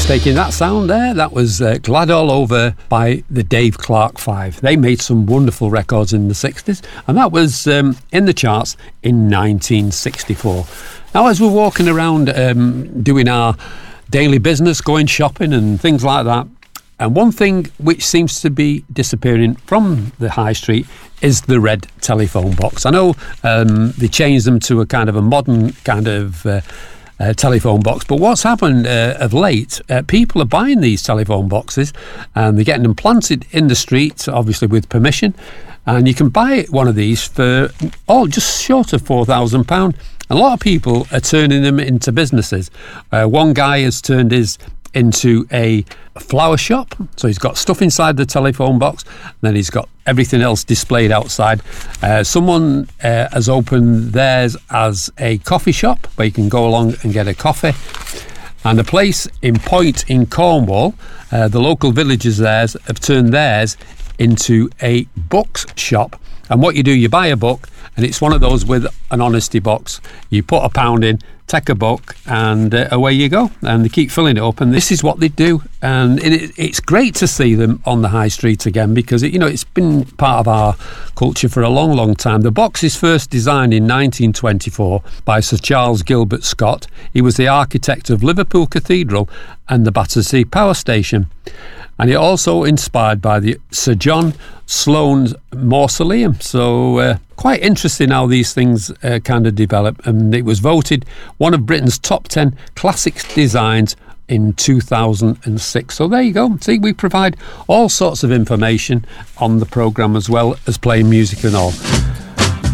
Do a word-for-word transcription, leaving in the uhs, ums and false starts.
Mistaking that sound there, that was uh, Glad All Over by the Dave Clark Five. They made some wonderful records in the sixties, and that was um, in the charts in nineteen sixty-four. Now, as we're walking around um, doing our daily business, going shopping and things like that, and one thing which seems to be disappearing from the high street is the red telephone box. I know um, they changed them to a kind of a modern kind of uh, uh, telephone box, but what's happened uh, of late, uh, people are buying these telephone boxes and they're getting them planted in the street, obviously with permission, and you can buy one of these for oh, just short of four thousand pounds. A lot of people are turning them into businesses. Uh, one guy has turned his into a flower shop, so he's got stuff inside the telephone box, and then he's got everything else displayed outside. Uh, someone uh, has opened theirs as a coffee shop where you can go along and get a coffee, and a place in Point in Cornwall, uh, the local villagers there have turned theirs into a books shop. And what you do, you buy a book, and it's one of those with an honesty box. You put a pound in, take a book, and uh, away you go. And they keep filling it up, and this is what they do. And it, it's great to see them on the high street again, because it, you know, it's been part of our culture for a long, long time. The box is first designed in nineteen twenty-four by Sir Charles Gilbert Scott. He was the architect of Liverpool Cathedral and the Battersea Power Station. And it also inspired by the Sir John Sloane's Mausoleum. So uh, quite interesting how these things uh, kind of develop. And it was voted one of Britain's top ten classic designs in two thousand six. So there you go. See, we provide all sorts of information on the programme as well as playing music and all.